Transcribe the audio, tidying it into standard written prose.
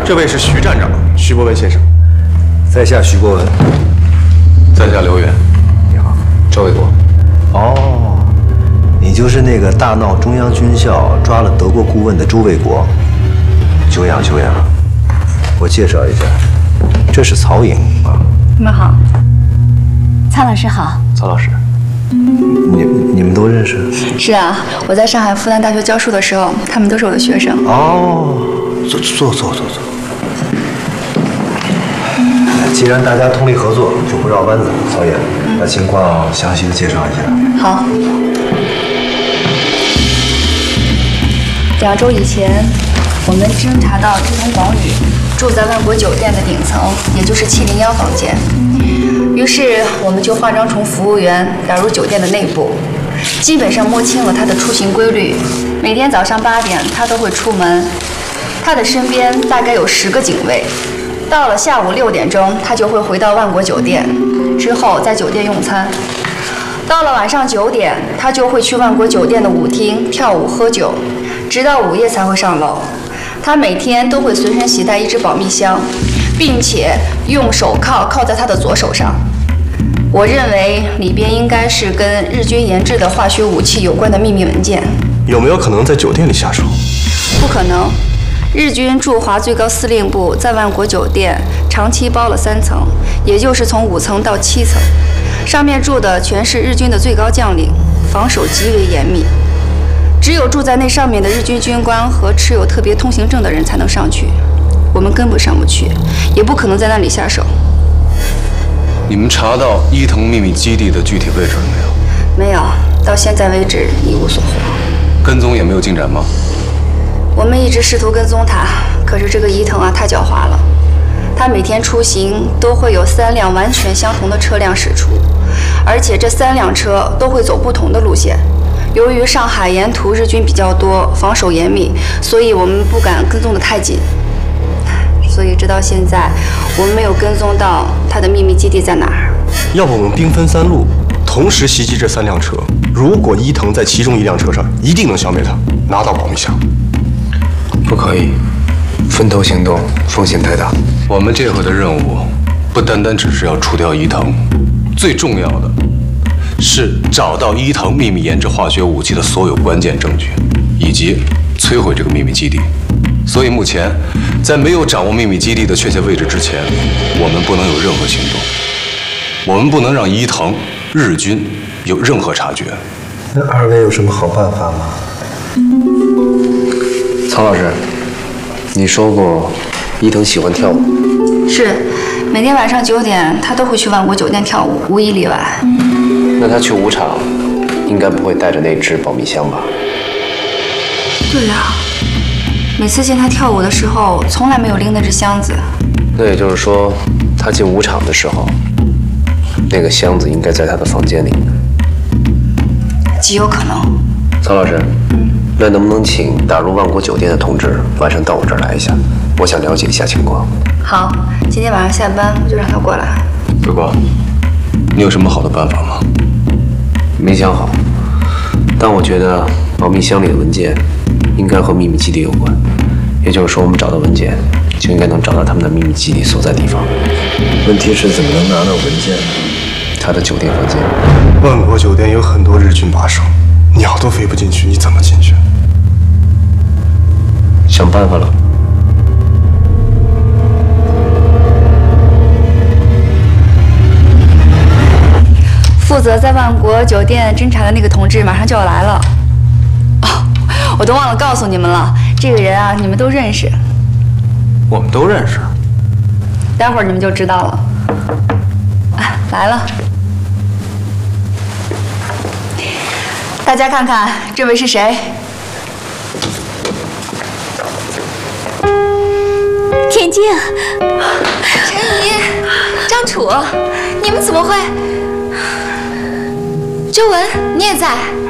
这位是徐站长，徐博文先生。 在下徐博文。 在下刘源。 你好， 周卫国。 哦，你就是那个大闹中央军校抓了德国顾问的周卫国。久仰久仰。我介绍一下，这是曹颖啊。 你们好。曹老师好。 曹老师。 你们都认识？ 是啊，我在上海复旦大学教书的时候，他们都是我的学生。 哦，坐。既然大家通力合作，就不绕弯子。曹爷，把情况详细的介绍一下。 好。2周以前，我们侦查到志同广宇住在万国酒店的顶层，也就是701房间。于是我们就化妆成服务员，打入酒店的内部，基本上摸清了他的出行规律。每天早上8点，他都会出门，他的身边大概有10个警卫。到了下午6点钟，他就会回到万国酒店，之后在酒店用餐。到了晚上9点，他就会去万国酒店的舞厅跳舞喝酒，直到午夜才会上楼。他每天都会随身携带一支保密箱，并且用手铐铐在他的左手上。我认为里边应该是跟日军研制的化学武器有关的秘密文件。 有没有可能在酒店里下手？ 不可能。日军驻华最高司令部在万国酒店长期包了3层，也就是从5层到7层，上面住的全是日军的最高将领，防守极为严密。只有住在那上面的日军军官和持有特别通行证的人才能上去，我们根本上不去，也不可能在那里下手。 你们查到伊藤秘密基地的具体位置了没有？ 没有，到现在为止一无所获。 跟踪也没有进展吗？ 我们一直试图跟踪他，可是这个伊藤啊太狡猾了。他每天出行都会有3辆完全相同的车辆驶出，而且这3辆车都会走不同的路线。由于上海沿途日军比较多，防守严密，所以我们不敢跟踪得太紧。所以直到现在，我们没有跟踪到他的秘密基地在哪儿。 要不我们兵分3路，同时袭击这3辆车。如果伊藤在其中1辆车上，一定能消灭他，拿到保密箱。 不可以，分头行动风险太大。 我们这回的任务不单单只是要除掉伊藤，最重要的是找到伊藤秘密研制化学武器的所有关键证据，以及摧毁这个秘密基地。所以目前，在没有掌握秘密基地的确切位置之前，我们不能有任何行动。我们不能让伊藤、日军有任何察觉。 那2位有什么好办法吗？ 曹老师，你说过伊藤喜欢跳舞。 是，每天晚上9点，他都会去万国酒店跳舞，无一例外。 那他去舞场，应该不会带着那只保密箱吧？ 对啊，每次见他跳舞的时候，从来没有拎那只箱子。 那也就是说，他进舞场的时候，那个箱子应该在他的房间里。 极有可能。 曹老师，那能不能请打入万国酒店的同志晚上到我这儿来一下？我想了解一下情况。 好，今天晚上下班我就让他过来。 伟国，你有什么好的办法吗？ 没想好，但我觉得保密箱里的文件应该和秘密基地有关，也就是说，我们找到文件，就应该能找到他们的秘密基地所在地方。 问题是怎么能拿到文件呢？ 他的酒店房间。 万国酒店有很多日军把守，鸟都飞不进去，你怎么进去？ 想办法了。 负责在万国酒店侦查的那个同志马上就要来了。哦，我都忘了告诉你们了，这个人啊，你们都认识。 我们都认识。 待会儿你们就知道了。来了，大家看看，这位是谁？ 田静、陈怡、张楚，你们怎么会？周文，你也在？